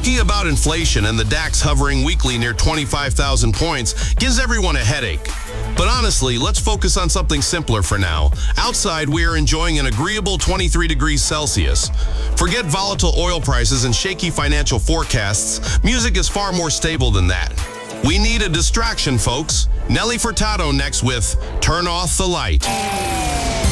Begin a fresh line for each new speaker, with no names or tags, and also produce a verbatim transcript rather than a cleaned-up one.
Talking about inflation and the DAX hovering weekly near twenty-five thousand points gives everyone a headache. But honestly, let's focus on something simpler for now. Outside, we are enjoying an agreeable twenty-three degrees Celsius. Forget volatile oil prices and shaky financial forecasts. Music is far more stable than that. We need a distraction, folks. Nelly Furtado next with Turn Off the Light.